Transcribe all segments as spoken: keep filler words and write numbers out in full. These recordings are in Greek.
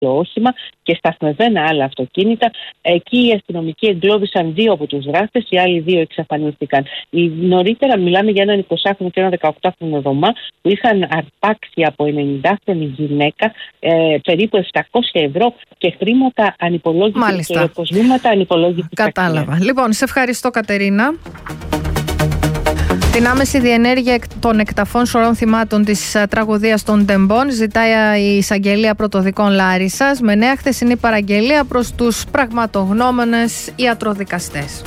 όχημα και σταθμευμένα άλλα αυτοκίνητα. Εκεί οι αστυνομικοί εγκλώβησαν δύο από τους δράστες, οι άλλοι δύο εξαφανίστηκαν. Νωρίτερα μιλάμε για έναν εικοσάχρονο και έναν δεκαοκτάχρονο Ρωμά που είχαν αρπάξει από ενενηντάχρονη γυναίκα ε, περίπου επτακόσια ευρώ και χρήματα ανυπολόγητα και αποσβήματα ανυπολόγητα. Κατάλαβα. Λοιπόν, σε ευχαριστώ, Κατερίνα. Την άμεση διενέργεια των εκταφών σωρών θυμάτων της τραγωδίας των Τεμπών ζητάει η Εισαγγελία Πρωτοδικών Λάρισσας με νέα χθεσινή παραγγελία προς τους πραγματογνώμονες ιατροδικαστές.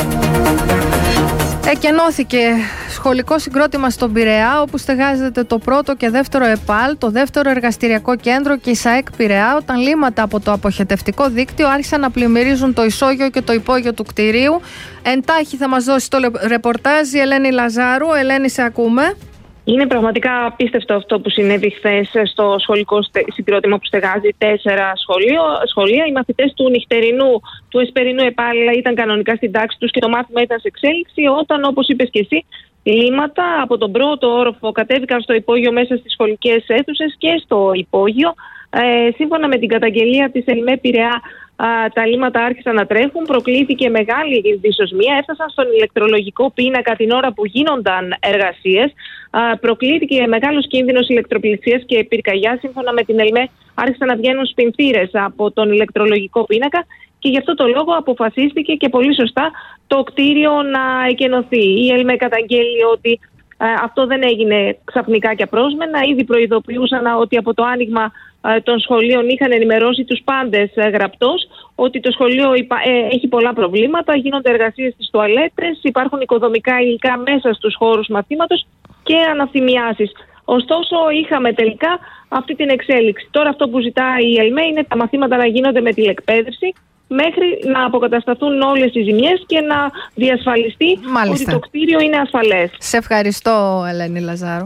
Εκενώθηκε σχολικό συγκρότημα στον Πειραιά, όπου στεγάζεται το πρώτο και δεύτερο ΕΠΑΛ, το δεύτερο εργαστηριακό κέντρο και η ΣΑΕΚ Πειραιά, όταν λίμματα από το αποχετευτικό δίκτυο άρχισαν να πλημμυρίζουν το ισόγειο και το υπόγειο του κτηρίου. Εντάχει θα μας δώσει το ρεπορτάζ η Ελένη Λαζάρου. Ελένη, σε ακούμε. Είναι πραγματικά απίστευτο αυτό που συνέβη χθες στο σχολικό συγκρότημα που στεγάζει τέσσερα σχολείο, σχολεία. Οι μαθητές του νυχτερινού, του εσπερινού ΕΠΑΛ ήταν κανονικά στην τάξη τους και το μάθημα ήταν σε εξέλιξη, όταν, όπως είπες και εσύ, λίμματα από τον πρώτο όροφο κατέβηκαν στο υπόγειο μέσα στις σχολικές αίθουσες και στο υπόγειο. Ε, σύμφωνα με την καταγγελία της ΕΛΜΕ Πειραιά, τα λίμματα άρχισαν να τρέχουν, προκλήθηκε μεγάλη δυσοσμία, έφτασαν στον ηλεκτρολογικό πίνακα την ώρα που γίνονταν εργασίες, προκλήθηκε μεγάλος κίνδυνος ηλεκτροπληξίας και πυρκαγιά. Σύμφωνα με την ΕΛΜΕ, άρχισαν να βγαίνουν σπινθήρες από τον ηλεκτρολογικό πίνακα και γι' αυτό το λόγο αποφασίστηκε και πολύ σωστά το κτίριο να εκενωθεί. Η ΕΛΜΕ καταγγέλει ότι αυτό δεν έγινε ξαφνικά και απρόσμενα. Ήδη προειδοποιούσαν ότι από το άνοιγμα των σχολείων είχαν ενημερώσει τους πάντες γραπτός ότι το σχολείο έχει πολλά προβλήματα, γίνονται εργασίες στις τουαλέτες, υπάρχουν οικοδομικά υλικά μέσα στους χώρους μαθήματος και αναφημιάσεις. Ωστόσο, είχαμε τελικά αυτή την εξέλιξη. Τώρα αυτό που ζητάει η ΕΛΜΕ είναι τα μαθήματα να γίνονται με τηλεκπαίδευση μέχρι να αποκατασταθούν όλες οι ζημιές και να διασφαλιστεί Μάλιστα. ότι το κτίριο είναι ασφαλές. Σε ευχαριστώ, Ελένη Λαζάρου.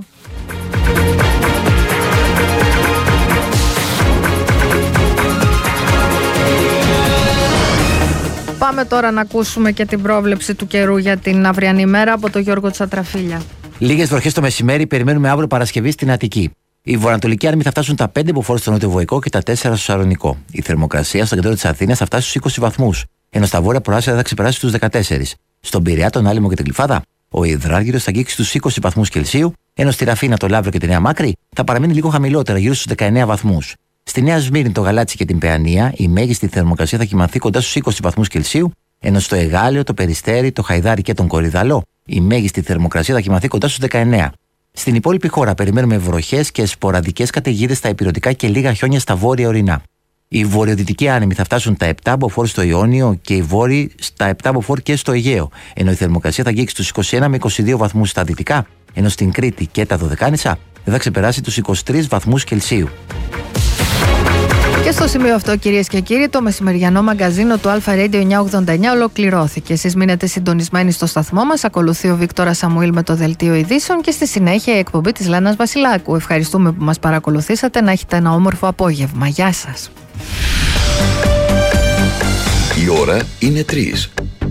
Πάμε τώρα να ακούσουμε και την πρόβλεψη του καιρού για την αυριανή μέρα από τον Γιώργο Τσατραφίλια. Λίγες βροχές το μεσημέρι περιμένουμε αύριο Παρασκευή στην Αττική. Οι βορειοανατολικοί άνεμοι θα φτάσουν τα πέντε μποφόρ στο νότιο-βοϊκό και τα τέσσερα στο Σαλονικό. Η θερμοκρασία στο κέντρο της Αθήνας θα φτάσει στους είκοσι βαθμούς, ενώ στα βόρεια προάστια θα ξεπεράσει τους δεκατέσσερις. Στον Πειραιά, τον Άλυμο και την Γλυφάδα, ο υδράργυρος θα αγγίξει στους είκοσι βαθμούς Κελσίου, ενώ στη Ραφίνα, το Λαύριο και τη Νέα Μάκρη θα παραμείνει λίγο χαμηλότερα, γύρω στους δεκαεννέα βαθμούς. Στη Νέα Σμύρνη, το Γαλάτσι και την Παιανία, η μέγιστη θερμοκρασία θα κυμανθεί κοντά στους είκοσι βαθμούς Κελσίου, ενώ στο Εγάλεο, το Περιστέρι, το Χαϊδάρι και τον Κορυδαλό, η μέγιστη θερμοκρασία θα κυμανθεί κοντά στους δεκαεννέα. Στην υπόλοιπη χώρα περιμένουμε βροχές και σποραδικές καταιγίδες στα ηπειρωτικά και λίγα χιόνια στα βόρεια ορεινά. Οι βορειοδυτικοί άνεμοι θα φτάσουν τα επτά μποφόρ στο Ιόνιο και οι βόρειοι στα επτά μποφόρ και στο Αιγαίο, ενώ η θερμοκρασία θα αγγίξει τους είκοσι ένα με είκοσι δύο βαθμούς στα δυτικά, ενώ στην Κρήτη και τα Δωδεκάνησα δεν θα ξεπεράσει τους είκοσι τρεις βαθμούς Κελσίου. Και στο σημείο αυτό, κυρίες και κύριοι, το μεσημεριανό μαγκαζίνο του Αλφα Radio εννιακόσια ογδόντα εννιά ολοκληρώθηκε. Εσείς μείνετε συντονισμένοι στο σταθμό μας. Ακολουθεί ο Βίκτορας Σαμουήλ με το δελτίο ειδήσεων και στη συνέχεια η εκπομπή της Λάνας Βασιλάκου. Ευχαριστούμε που μας παρακολουθήσατε. Να έχετε ένα όμορφο απόγευμα. Γεια σας. Η ώρα είναι τρεις.